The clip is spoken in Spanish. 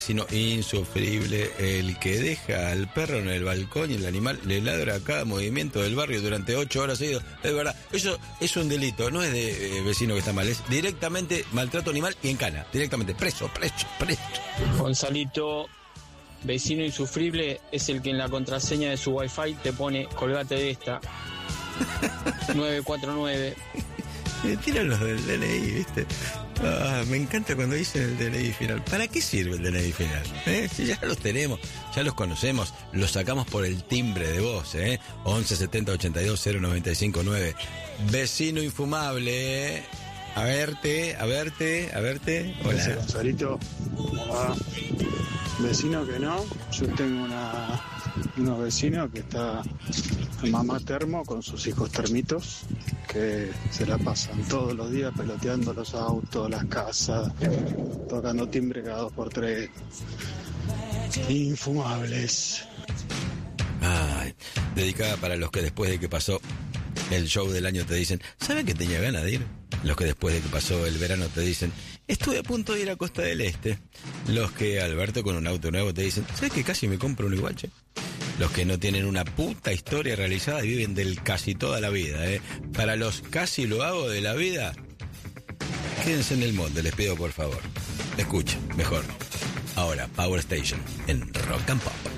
Sino insufrible, el que deja al perro en el balcón y el animal le ladra a cada movimiento del barrio durante 8 horas seguidas. Es verdad, eso es un delito, no es de vecino que está mal, es directamente maltrato animal y en cana, directamente preso. Gonzalito, vecino insufrible es el que en la contraseña de su wifi te pone colgate de esta 949. Me tiran los del DNI, ¿viste? Me encanta cuando dicen el DNI final. ¿Para qué sirve el DNI final? Si ya los tenemos, ya los conocemos, los sacamos por el timbre de voz, 11 70 82 095 9. Vecino infumable, A verte. Hola. Gonzalito. Hola. Vecino que no. Yo tengo unos vecinos que está mamá termo con sus hijos termitos, que se la pasan todos los días peloteando los autos, las casas, tocando timbre cada 2x3. Infumables. Ay, dedicada para los que después de que pasó el show del año te dicen, ¿saben que tenía ganas de ir? Los que después de que pasó el verano te dicen, estuve a punto de ir a Costa del Este. Los que Alberto con un auto nuevo te dicen, ¿sabes que casi me compro un igual, che? Los que no tienen una puta historia realizada y viven del casi toda la vida, Para los casi lo hago de la vida, quédense en el monte, les pido por favor. Escuchen, mejor. Ahora, Power Station, en Rock and Pop.